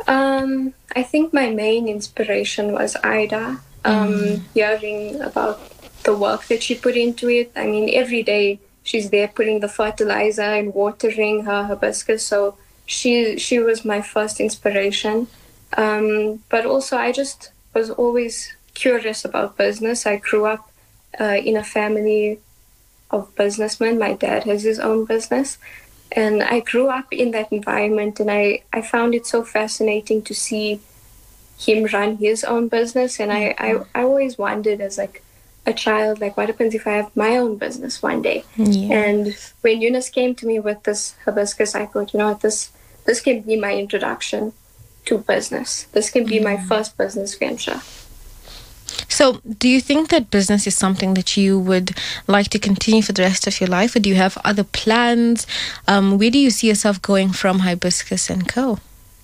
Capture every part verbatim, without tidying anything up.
Um, I think my main inspiration was Ida. Um, mm. Hearing about the work that she put into it. I mean, every day she's there putting the fertilizer and watering her hibiscus. So she she was my first inspiration. Um, but also, I just was always curious about business. I grew up uh, in a family of businessmen. My dad has his own business. And I grew up in that environment, and I, I found it so fascinating to see him run his own business. And I, I, I always wondered as like a child, like what happens if I have my own business one day? Yeah. And when Eunice came to me with this hibiscus, I thought, you know what, this, this can be my introduction to business. This can be mm. my first business venture. So do you think that business is something that you would like to continue for the rest of your life, or do you have other plans? Um, where do you see yourself going from Hibiscus and Co?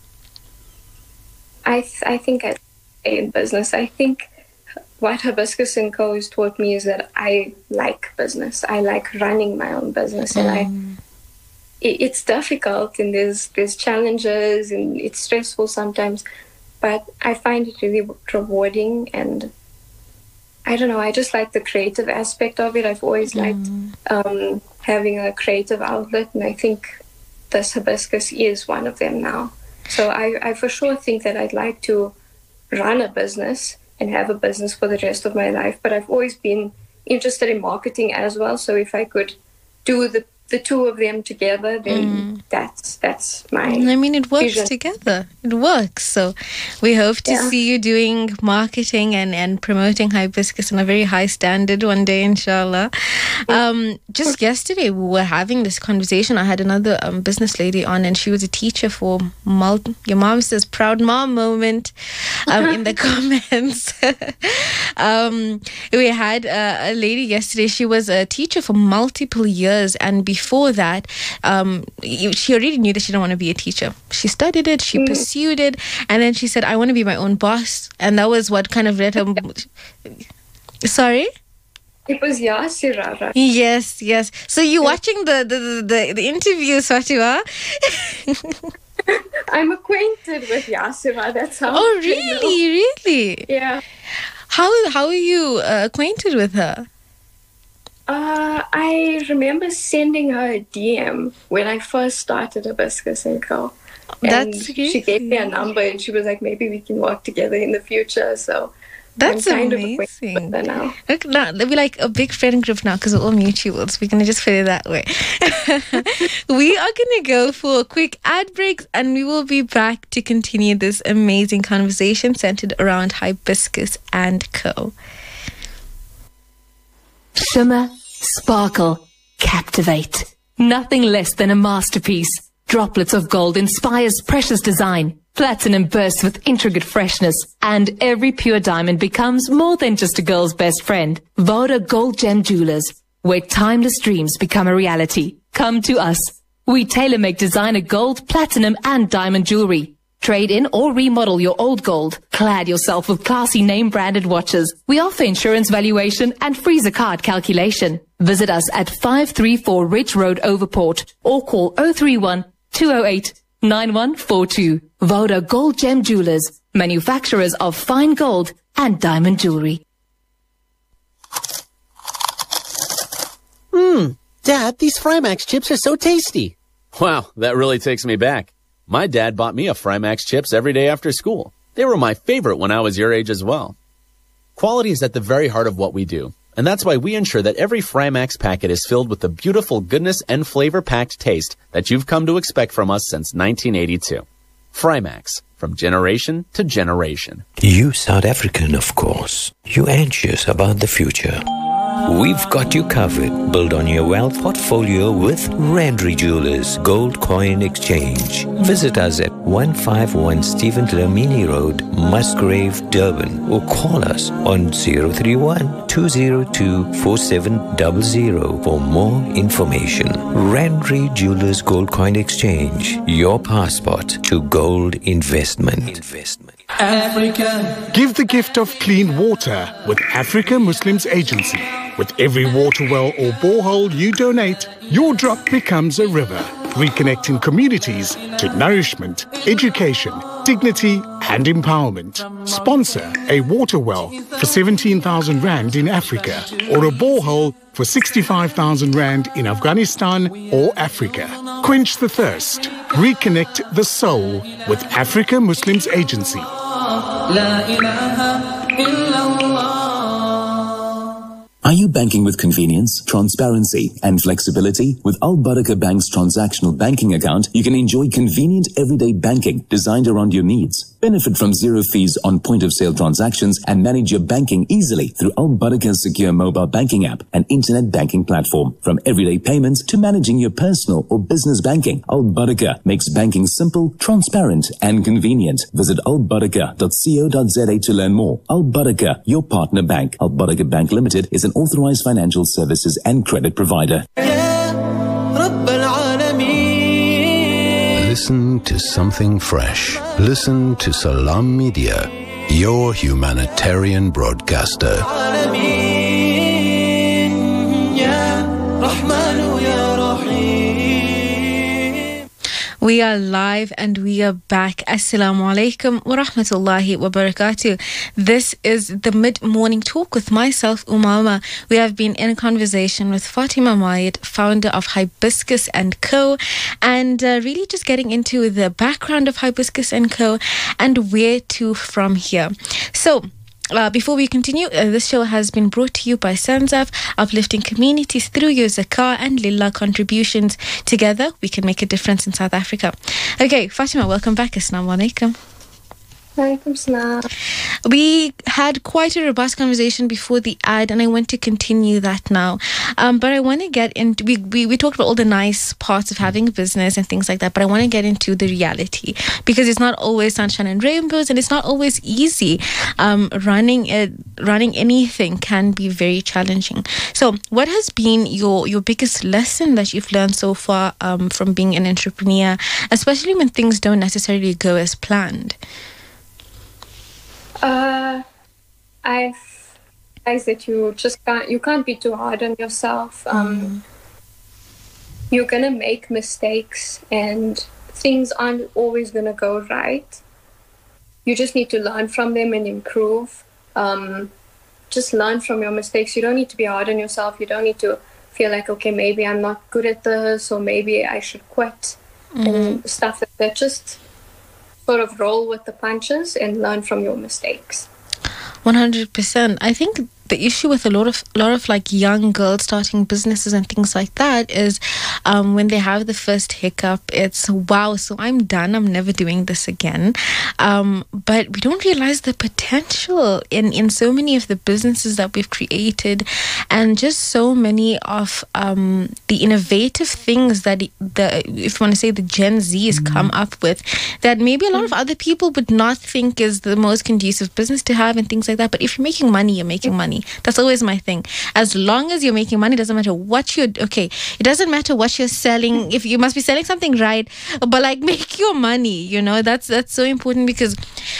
I th- I think I'd stay in business. I think what Hibiscus and Co has taught me is that I like business. I like running my own business, mm. and I it, it's difficult, and there's there's challenges, and it's stressful sometimes, but I find it really rewarding. And I don't know, I just like the creative aspect of it. I've always mm. liked um, having a creative outlet, and I think this hibiscus is one of them now. So I, I for sure think that I'd like to run a business and have a business for the rest of my life. But I've always been interested in marketing as well. So if I could do the the two of them together, then mm. that's that's my I mean, it works vision. together. It works. So we hope to yeah. see you doing marketing and, and promoting Hibiscus on a very high standard one day, inshallah. Um, just yesterday, we were having this conversation. I had another um, business lady on, and she was a teacher for mul- your mom says proud mom moment um, in the comments. um, we had uh, a lady yesterday. She was a teacher for multiple years, and before Before that, um, she already knew that she didn't want to be a teacher. She studied it, she mm. pursued it, and then she said, I want to be my own boss. And that was what kind of led her... Sorry? It was Yasira, right? Yes, yes. So you're yeah. watching the, the, the, the interview, Fatima? I'm acquainted with Yasira, that's how... Oh, really? Really? Yeah. How, how are you uh, acquainted with her? Uh, I remember sending her a D M when I first started Hibiscus and Co. And That's she gave me a number, and she was like, maybe we can work together in the future. So that's I'm kind amazing. Of with her now. Look, now they'll be like a big friend group now because we're all mutuals. We're gonna just put it that way. We are gonna go for a quick ad break, and we will be back to continue this amazing conversation centered around Hibiscus and Co. Shimmer, sparkle, captivate. Nothing less than a masterpiece. Droplets of gold inspires precious design. Platinum bursts with intricate freshness. And every pure diamond becomes more than just a girl's best friend. Voda Gold Gem Jewelers, where timeless dreams become a reality. Come to us. We tailor-make designer gold, platinum, and diamond jewelry. Trade in or remodel your old gold. Clad yourself with classy name-branded watches. We offer insurance valuation and freezer card calculation. Visit us at five three four Ridge Road, Overport, or call oh three one, two oh eight, nine one four two. Voda Gold Gem Jewelers, manufacturers of fine gold and diamond jewelry. Mmm, Dad, these Frymax chips are so tasty. Wow, that really takes me back. My dad bought me a Frymax chips every day after school. They were my favorite when I was your age as well. Quality is at the very heart of what we do, and that's why we ensure that every Frymax packet is filled with the beautiful goodness and flavor-packed taste that you've come to expect from us since nineteen eighty-two. Frymax, from generation to generation. You South African, of course. You anxious about the future. We've got you covered. Build on your wealth portfolio with Randry Jewelers Gold Coin Exchange. Visit us at one fifty-one Stephen Dlamini Road, Musgrave, Durban, or call us on zero three one, two zero two, four seven zero zero for more information. Randry Jewelers Gold Coin Exchange, your passport to gold investment. Investment. Africa. Give the gift of clean water with Africa Muslims Agency. With every water well or borehole you donate, your drop becomes a river. reconnecting communities to nourishment, education, dignity and empowerment. Sponsor a water well for seventeen thousand rand in Africa or a borehole for sixty-five thousand rand in Afghanistan or Africa. Quench the thirst. Reconnect the soul with Africa Muslims Agency. Are you banking with convenience, transparency, and flexibility? With Al Barakah Bank's transactional banking account, you can enjoy convenient everyday banking designed around your needs. Benefit from zero fees on point-of-sale transactions and manage your banking easily through Al Barakah's secure mobile banking app and internet banking platform. From everyday payments to managing your personal or business banking, Al Barakah makes banking simple, transparent, and convenient. Visit al barakah dot co dot za to learn more. Al Barakah, your partner bank. Al Barakah Bank Limited is an authorized financial services and credit provider. Listen to something fresh. Listen to Salam Media, your humanitarian broadcaster. We are live and we are back. Assalamu alaikum wa rahmatullahi wa barakatuh. This is the mid-morning talk with myself, Umama. We have been in conversation with Fatima Mayed, founder of Hibiscus and Co, and uh, really just getting into the background of Hibiscus and Co and where to from here. So, Uh, before we continue, uh, this show has been brought to you by Sanzaf, uplifting communities through your zakah and lillah contributions. Together, we can make a difference in South Africa. Okay, Fatima, welcome back. Assalamu alaikum. Walaikum salam. We had quite a robust conversation before the ad, and I want to continue that now. Um, but I want to get into, we, we, we talked about all the nice parts of having a business and things like that, but I want to get into the reality, because it's not always sunshine and rainbows, and it's not always easy. Um, running it, running anything can be very challenging. So what has been your, your biggest lesson that you've learned so far um, from being an entrepreneur, especially when things don't necessarily go as planned? Uh, I've realized that you just can't, you can't be too hard on yourself. Um, mm. You're gonna make mistakes and things aren't always gonna go right. You just need to learn from them and improve. Um, just learn from your mistakes. You don't need to be hard on yourself. You don't need to feel like, okay, maybe I'm not good at this, or maybe I should quit, mm. and stuff like that. Just sort of roll with the punches and learn from your mistakes. one hundred percent. I think the issue with a lot of a lot of like young girls starting businesses and things like that is um, when they have the first hiccup, it's wow, so I'm done, I'm never doing this again. Um, but we don't realize the potential in, in so many of the businesses that we've created, and just so many of um, the innovative things that the, if you want to say, the Gen Zs mm-hmm. come up with, that maybe a lot of other people would not think is the most conducive business to have and things like that. But if you're making money, you're making money. That's always my thing. As long as you're making money, it doesn't matter what you're, okay, it doesn't matter what you're selling. If you must be selling something right, but like make your money, you know, that's, that's so important, because,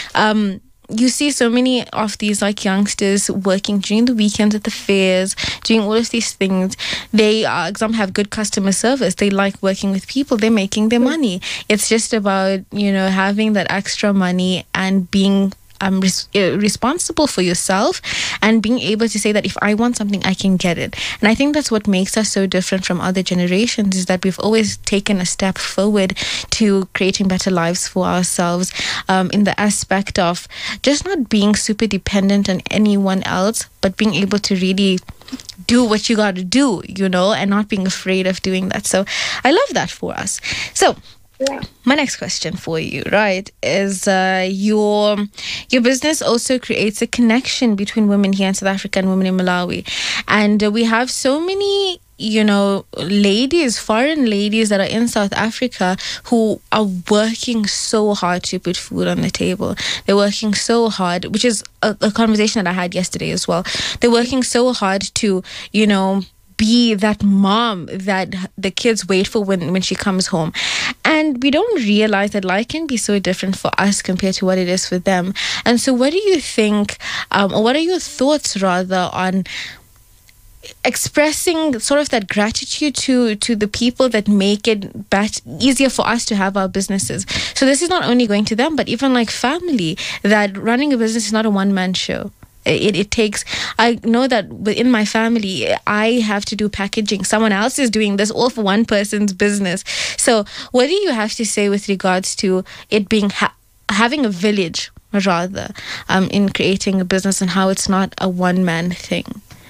um, you see so many of these like youngsters working during the weekends at the fairs, doing all of these things. They, uh, example, have good customer service. They like working with people. They're making their money. It's just about, you know, having that extra money and being Um, res- responsible for yourself, and being able to say that if I want something, I can get it. And I think that's what makes us so different from other generations, is that we've always taken a step forward to creating better lives for ourselves, um, in the aspect of just not being super dependent on anyone else, but being able to really do what you got to do, you know, and not being afraid of doing that. So I love that for us. So yeah. My next question for you, right, is uh, your your business also creates a connection between women here in South Africa and women in Malawi. And uh, we have so many, you know, ladies, foreign ladies that are in South Africa who are working so hard to put food on the table. They're working so hard, which is a, a conversation that I had yesterday as well. They're working so hard to, you know, be that mom that the kids wait for when, when she comes home. And we don't realize that life can be so different for us compared to what it is for them. And so what do you think, um, or what are your thoughts rather on expressing sort of that gratitude to to the people that make it bet- easier for us to have our businesses. So this is not only going to them, but even like family, that running a business is not a one-man show. It, it takes, I know that within my family, I have to do packaging. Someone else is doing this, all for one person's business. So what do you have to say with regards to it being ha- having a village, rather, um, in creating a business, and how it's not a one-man thing?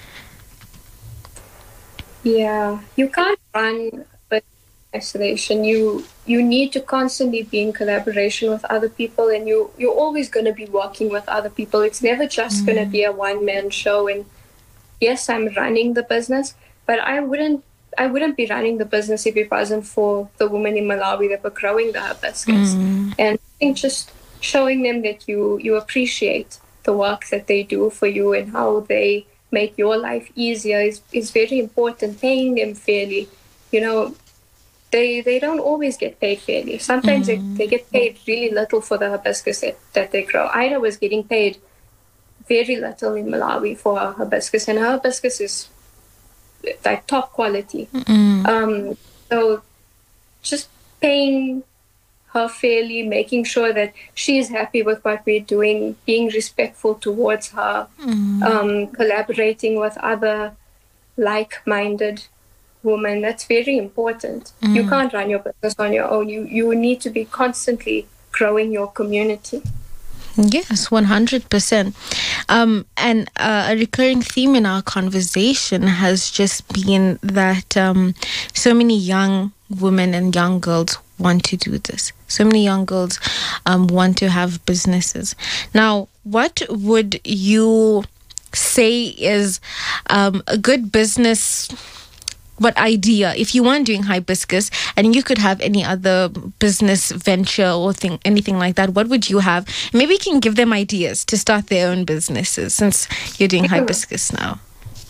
Yeah, you can't run with isolation. You you need to constantly be in collaboration with other people, and you you're always going to be working with other people. It's never just mm. going to be a one man show. And yes, I'm running the business, but I wouldn't I wouldn't be running the business if it wasn't for the women in Malawi that were growing the hibiscus. Mm. And I think just showing them that you you appreciate the work that they do for you and how they make your life easier is, is very important. Paying them fairly, you know, they they don't always get paid fairly. Sometimes mm-hmm. they, they get paid really little for the hibiscus that, that they grow. Ida was getting paid very little in Malawi for her hibiscus, and her hibiscus is like top quality. Mm-hmm. Um, so just paying her fairly, making sure that she is happy with what we're doing, being respectful towards her, mm. um, collaborating with other like-minded women. That's very important. Mm. You can't run your business on your own. You you need to be constantly growing your community. Yes, one hundred percent. Um, and uh, a recurring theme in our conversation has just been that um, so many young women and young girls want to do this. So many young girls um, want to have businesses. Now, what would you say is um, a good business, what idea, if you weren't doing hibiscus and you could have any other business venture or thing, anything like that, what would you have? Maybe you can give them ideas to start their own businesses since you're doing hibiscus now.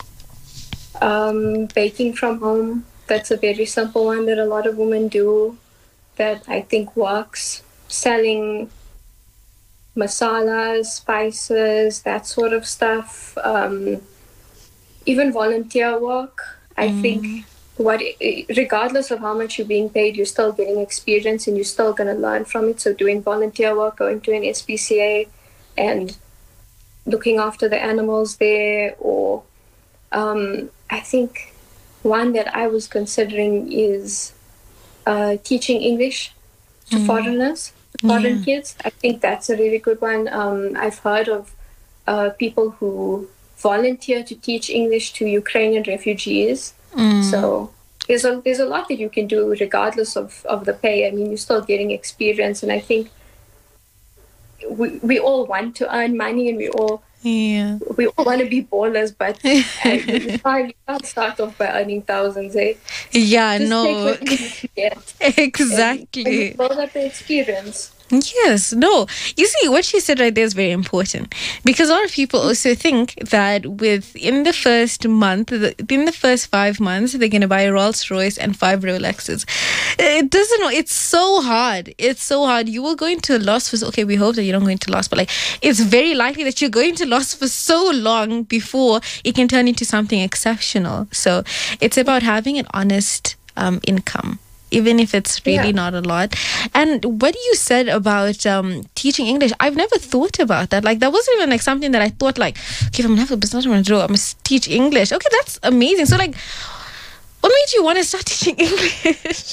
Um, baking from home. That's a very simple one that a lot of women do that I think works. Selling masalas, spices, that sort of stuff. Um, even volunteer work. I mm. think what, regardless of how much you're being paid, you're still getting experience and you're still going to learn from it. So doing volunteer work, going to an S P C A and looking after the animals there, or um, I think one that I was considering is uh, teaching English to mm. foreigners, foreign yeah. kids. I think that's a really good one. Um, I've heard of uh, people who volunteer to teach English to Ukrainian refugees. Mm. So there's a there's a lot that you can do regardless of, of the pay. I mean, you're still getting experience, and I think we we all want to earn money, and we all yeah we all want to be ballers, but you can't, you can't start off by earning thousands, eh? Yeah, Just no, take what you get exactly. And, and build up the experience. Yes, no. You see, what she said right there is very important, because a lot of people also think that within the first month, in the first five months, they're going to buy a Rolls Royce and five Rolexes. It doesn't, it's so hard. It's so hard. You will go into a loss for, okay, we hope that you don't go into loss, but like, it's very likely that you're going to loss for so long before it can turn into something exceptional. So it's about having an honest um, income, even if it's really yeah. not a lot. And what you said about um, teaching English, I've never thought about that. Like, that wasn't even like something that I thought like, okay, if I'm gonna have a business, I'm gonna do, I'm gonna teach English. Okay, that's amazing. So like, what made you want to start teaching English?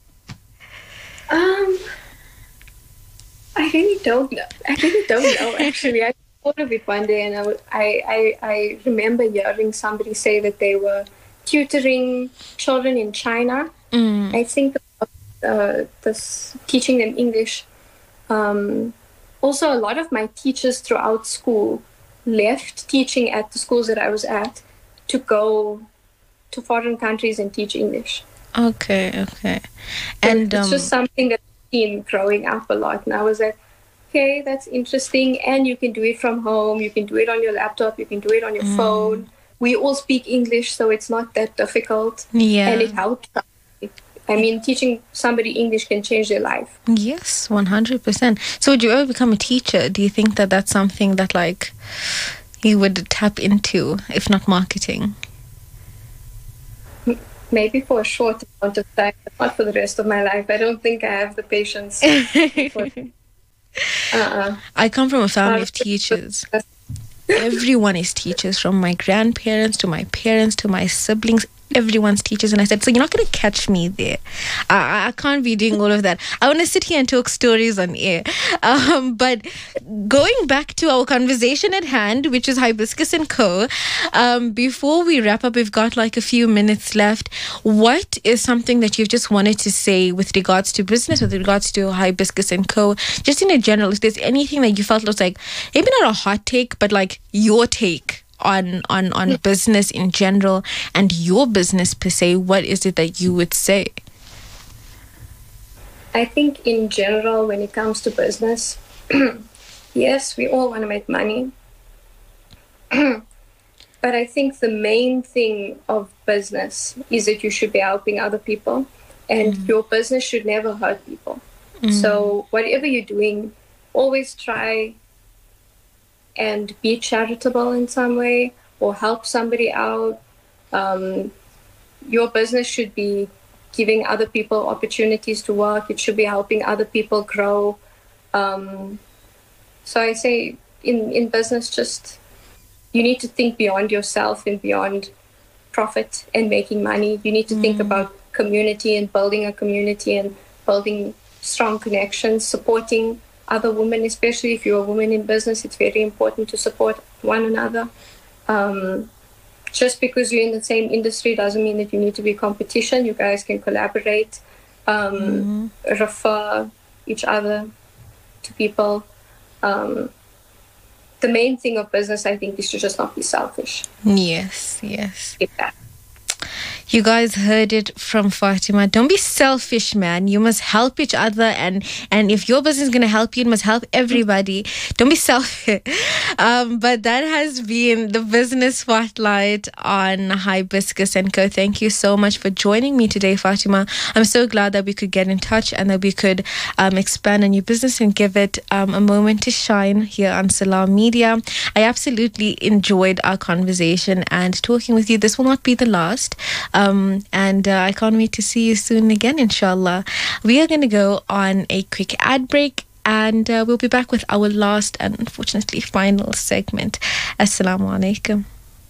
Um, I really don't know. I really don't know, actually. I thought of it one day, and I, I, I, I remember hearing somebody say that they were tutoring children in China. Mm. I think uh, this teaching them English. Um, also, a lot of my teachers throughout school left teaching at the schools that I was at to go to foreign countries and teach English. Okay, okay. And so it's um, just something that I've seen growing up a lot. And I was like, okay, that's interesting. And you can do it from home. You can do it on your laptop. You can do it on your mm. phone. We all speak English, so it's not that difficult. Yeah. And it helps. I mean, teaching somebody English can change their life. Yes, one hundred percent. So would you ever become a teacher? Do you think that that's something that, like, you would tap into, if not marketing? maybe for a short amount of time, but not for the rest of my life. I don't think I have the patience. for, uh-uh. I come from a family of teachers. Everyone is teachers, from my grandparents to my parents to my siblings. Everyone's teachers. And I said, so you're not going to catch me there. I, I can't be doing all of that. I want to sit here and talk stories on air. Um, but going back to our conversation at hand, which is Hibiscus and Co. Um, before we wrap up, we've got like a few minutes left. What is something that you've just wanted to say with regards to business, with regards to Hibiscus and Co? Just in a general, if there's anything that you felt was like, maybe not a hot take, but like your take on on on business in general and your business per se, what is it that you would say? I think in general, when it comes to business, yes, we all want to make money. But I think the main thing of business is that you should be helping other people, and mm. your business should never hurt people. Mm. So whatever you're doing, always try and be charitable in some way or help somebody out. Um, your business should be giving other people opportunities to work. It should be helping other people grow. Um, so I say in, in business, just you need to think beyond yourself and beyond profit and making money. You need to mm. think about community and building a community and building strong connections, supporting other women, especially if you're a woman in business. It's very important to support one another. Um, just because you're in the same industry doesn't mean that you need to be competition. You guys can collaborate, um, mm-hmm. refer each other to people. Um, the main thing of business, I think, is to just not be selfish. Yes, yes. Yeah. You guys heard it from Fatima. Don't be selfish, man. You must help each other, and and if your business is going to help you, it must help everybody. Don't be selfish. Um, but that has been the business spotlight on Hibiscus and Co. Thank you so much for joining me today, Fatima. I'm so glad that we could get in touch and that we could um, expand on your business and give it um, a moment to shine here on Salam Media. I absolutely enjoyed our conversation and talking with you. This will not be the last. Um, and uh, I can't wait to see you soon again, inshallah. We are going to go on a quick ad break, and uh, we'll be back with our last and unfortunately final segment. Assalamu alaikum.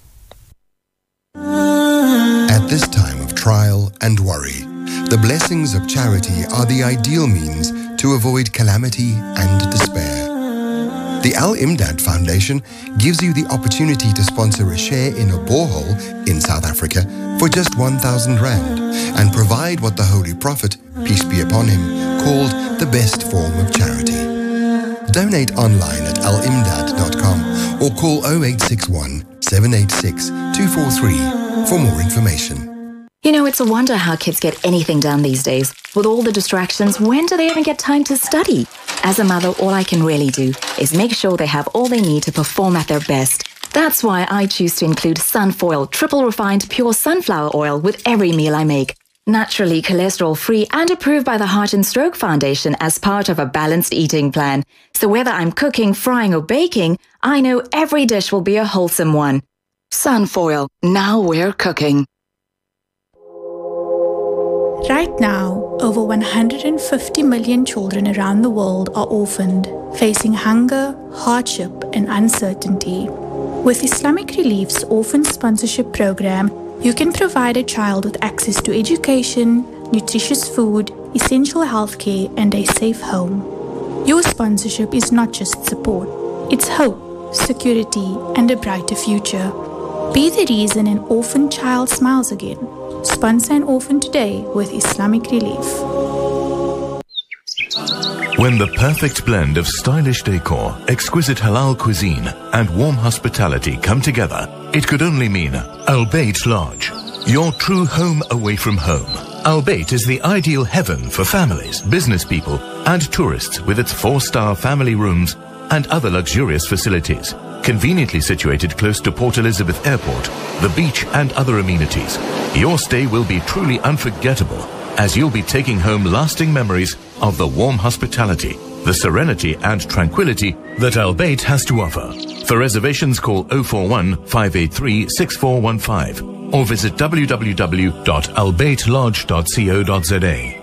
At this time of trial and worry, the blessings of charity are the ideal means to avoid calamity and despair. The Al-Imdad Foundation gives you the opportunity to sponsor a share in a borehole in South Africa for just one thousand rand and provide what the Holy Prophet, peace be upon him, called the best form of charity. Donate online at al imdad dot com or call oh eight six one, seven eight six, two four three for more information. You know, it's a wonder how kids get anything done these days. With all the distractions, when do they even get time to study? As a mother, all I can really do is make sure they have all they need to perform at their best. That's why I choose to include Sunfoil triple refined pure sunflower oil with every meal I make. Naturally cholesterol-free and approved by the Heart and Stroke Foundation as part of a balanced eating plan. So whether I'm cooking, frying or baking, I know every dish will be a wholesome one. Sunfoil, now we're cooking. Right now, over one hundred fifty million children around the world are orphaned, facing hunger, hardship, and uncertainty. With Islamic Relief's Orphan Sponsorship Program, you can provide a child with access to education, nutritious food, essential healthcare, and a safe home. Your sponsorship is not just support, it's hope, security, and a brighter future. Be the reason an orphan child smiles again. Sponsor an orphan today with Islamic Relief. When the perfect blend of stylish decor, exquisite halal cuisine, and warm hospitality come together, it could only mean Al Bayt Lodge, your true home away from home. Al Bayt is the ideal heaven for families, business people, and tourists with its four-star family rooms and other luxurious facilities. Conveniently situated close to Port Elizabeth Airport, the beach and other amenities, your stay will be truly unforgettable as you'll be taking home lasting memories of the warm hospitality, the serenity and tranquility that Al Bayt has to offer. For reservations, call oh four one, five eight three, six four one five or visit w w w dot albait lodge dot co dot z a.